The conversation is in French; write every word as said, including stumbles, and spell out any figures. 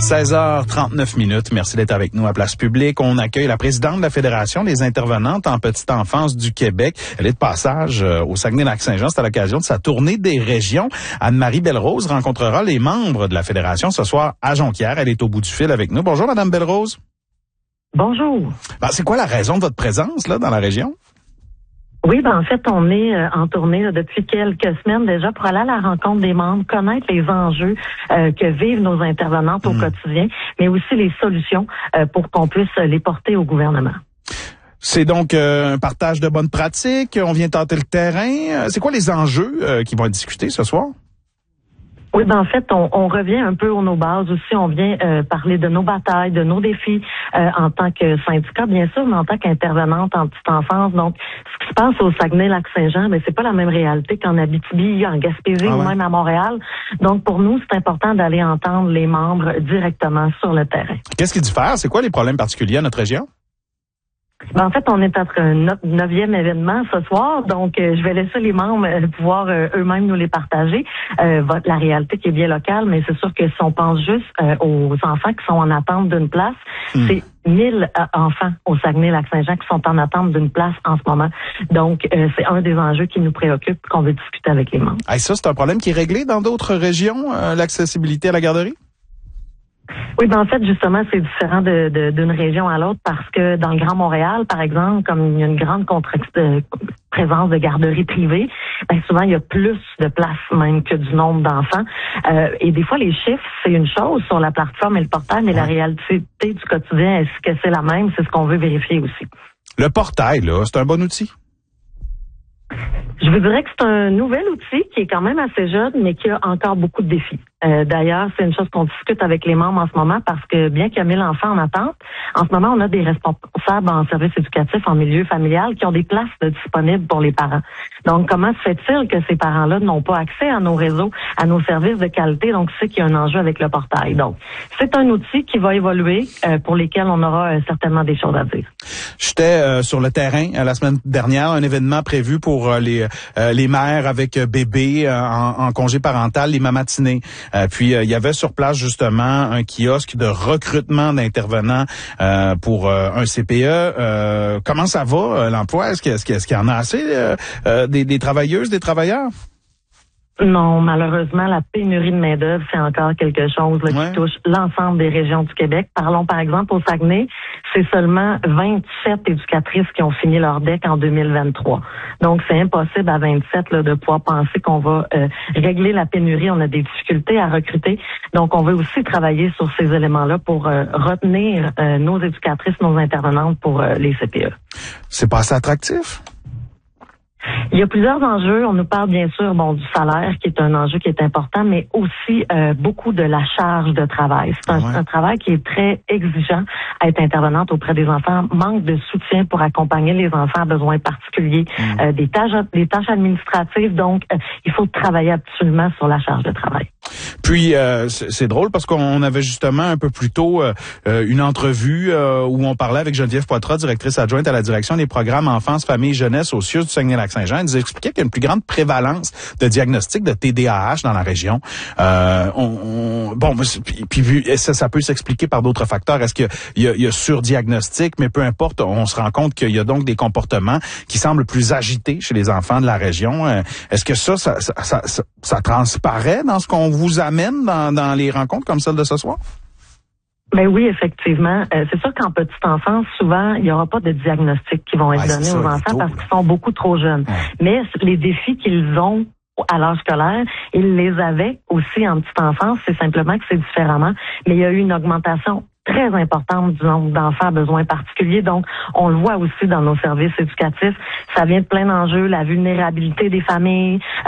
seize heures trente-neuf minutes. Merci d'être avec nous à Place Publique. On accueille la présidente de la Fédération des intervenantes en petite enfance du Québec. Elle est de passage euh, au Saguenay-Lac-Saint-Jean. C'est à l'occasion de sa tournée des régions. Anne-Marie Belrose rencontrera les membres de la Fédération ce soir à Jonquière. Elle est au bout du fil avec nous. Bonjour, Madame Belrose. Bonjour. Ben, c'est quoi la raison de votre présence là dans la région? Oui, ben en fait, on est euh, en tournée là, depuis quelques semaines déjà pour aller à la rencontre des membres, connaître les enjeux euh, que vivent nos intervenantes au mmh. quotidien, mais aussi les solutions euh, pour qu'on puisse les porter au gouvernement. C'est donc euh, un partage de bonnes pratiques, on vient tenter le terrain. C'est quoi les enjeux euh, qui vont être discutés ce soir? Oui, ben en fait, on, on revient un peu aux nos bases aussi. On vient euh, parler de nos batailles, de nos défis euh, en tant que syndicat, bien sûr, mais en tant qu'intervenante en petite enfance. Donc, ce qui se passe au Saguenay-Lac-Saint-Jean, ben c'est pas la même réalité qu'en Abitibi, en Gaspésie ah ouais. ou même à Montréal. Donc, pour nous, c'est important d'aller entendre les membres directement sur le terrain. Qu'est-ce qui diffère? C'est quoi les problèmes particuliers à notre région? Ben en fait, on est entre notre neuvième événement ce soir, donc euh, je vais laisser les membres euh, pouvoir euh, eux-mêmes nous les partager. Euh, la réalité qui est bien locale, mais c'est sûr que si on pense juste euh, aux enfants qui sont en attente d'une place, mmh. c'est mille euh, enfants au Saguenay-Lac-Saint-Jean qui sont en attente d'une place en ce moment. Donc, euh, c'est un des enjeux qui nous préoccupe, qu'on veut discuter avec les membres. Ah, ça, c'est un problème qui est réglé dans d'autres régions, euh, l'accessibilité à la garderie? Oui, ben en fait, justement, c'est différent de, de, d'une région à l'autre parce que dans le Grand Montréal, par exemple, comme il y a une grande contre- euh, présence de garderies privées, ben souvent, il y a plus de places même que du nombre d'enfants. Euh, et des fois, les chiffres, c'est une chose sur la plateforme et le portail, mais ouais. la réalité du quotidien, est-ce que c'est la même? C'est ce qu'on veut vérifier aussi. Le portail, là, c'est un bon outil? Je vous dirais que c'est un nouvel outil qui est quand même assez jeune, mais qui a encore beaucoup de défis. Euh, d'ailleurs, c'est une chose qu'on discute avec les membres en ce moment parce que bien qu'il y a mille enfants en attente, en ce moment, on a des responsables en service éducatif, en milieu familial, qui ont des places de disponibles pour les parents. Donc, comment se fait-il que ces parents-là n'ont pas accès à nos réseaux, à nos services de qualité? Donc, c'est qu'il y a un enjeu avec le portail. Donc, c'est un outil qui va évoluer, euh, pour lesquels on aura euh, certainement des choses à dire. J'étais euh, sur le terrain euh, la semaine dernière, un événement prévu pour euh, les euh, les mères avec euh, bébés euh, en, en congé parental, les mamatinés. Euh, puis, euh, il y avait sur place, justement, un kiosque de recrutement d'intervenants euh, pour euh, un C P E. Euh, comment ça va, euh, l'emploi? Est-ce qu'il, est-ce, qu'il, est-ce qu'il y en a assez euh, euh, des, des travailleuses, des travailleurs? Non, malheureusement, la pénurie de main-d'œuvre, c'est encore quelque chose là, ouais. qui touche l'ensemble des régions du Québec. Parlons par exemple au Saguenay, c'est seulement vingt-sept éducatrices qui ont fini leur D E C en deux mille vingt-trois. Donc, c'est impossible à vingt-sept là, de pouvoir penser qu'on va euh, régler la pénurie. On a des difficultés à recruter. Donc, on veut aussi travailler sur ces éléments-là pour euh, retenir euh, nos éducatrices, nos intervenantes pour euh, les C P E. C'est pas assez attractif? Il y a plusieurs enjeux. On nous parle bien sûr bon du salaire, qui est un enjeu qui est important, mais aussi euh, beaucoup de la charge de travail. C'est un, ouais. un travail qui est très exigeant à être intervenante auprès des enfants. Manque de soutien pour accompagner les enfants à besoins particuliers, mmh. euh, des tâches des tâches administratives. Donc, euh, il faut travailler absolument sur la charge de travail. Puis, euh, c'est, c'est drôle parce qu'on avait justement un peu plus tôt euh, une entrevue euh, où on parlait avec Geneviève Poitras, directrice adjointe à la direction des programmes enfance, famille, jeunesse au C I U S du Saguenay-Lac-Saint-Jean. Elle nous expliquait qu'il y a une plus grande prévalence de diagnostic de T D A H dans la région. Euh, on, on, bon, puis, puis ça, ça peut s'expliquer par d'autres facteurs. Est-ce qu'il y a, il y a surdiagnostic, mais peu importe, on se rend compte qu'il y a donc des comportements qui semblent plus agités chez les enfants de la région. Euh, est-ce que ça ça, ça, ça, ça, ça transparaît dans ce qu'on vous amène dans, dans les rencontres comme celle de ce soir? Ben oui, effectivement. Euh, c'est sûr qu'en petite enfance, souvent, il n'y aura pas de diagnostic qui vont être ouais, donnés ça, aux enfants parce qu'ils sont beaucoup trop jeunes. Ouais. Mais les défis qu'ils ont à l'âge scolaire, ils les avaient aussi en petite enfance. C'est simplement que c'est différemment. Mais il y a eu une augmentation très importante du nombre d'enfants à besoins particuliers. Donc, on le voit aussi dans nos services éducatifs. Ça vient de plein d'enjeux, la vulnérabilité des familles,